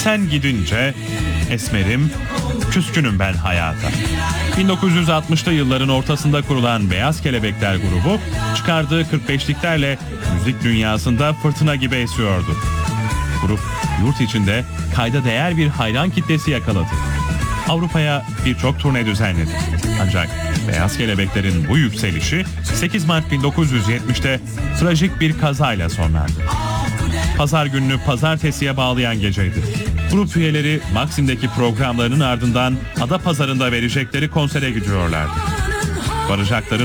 Sen gidince esmerim, küskünüm ben hayata. 1960'lı yılların ortasında kurulan Beyaz Kelebekler grubu çıkardığı 45'liklerle müzik dünyasında fırtına gibi esiyordu. Grup yurt içinde kayda değer bir hayran kitlesi yakaladı. Avrupa'ya birçok turne düzenledi. Ancak Beyaz Kelebeklerin bu yükselişi 8 Mart 1970'te trajik bir kazayla sonlandı. Pazar gününü pazartesiye bağlayan geceydi. Grup üyeleri Maksim'deki programlarının ardından Adapazarı'nda verecekleri konsere gidiyorlardı. Varacakları